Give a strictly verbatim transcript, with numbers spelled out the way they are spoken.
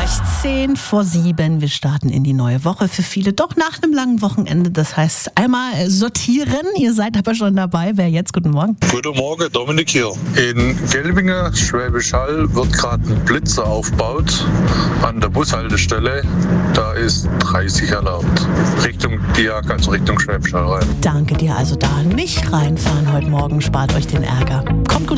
sechzehn vor sieben. Wir starten in die neue Woche. Für viele doch nach einem langen Wochenende. Das heißt, einmal sortieren. Ihr seid aber schon dabei. Wer jetzt? Guten Morgen. Guten Morgen, Dominik hier. In Gelbingen, Schwäbisch Hall, wird gerade ein Blitzer aufgebaut an der Bushaltestelle. Da ist dreißig erlaubt. Richtung Diag, also Richtung Schwäbisch Hall rein. Danke dir. Also da nicht reinfahren heute Morgen. Spart euch den Ärger. Kommt gut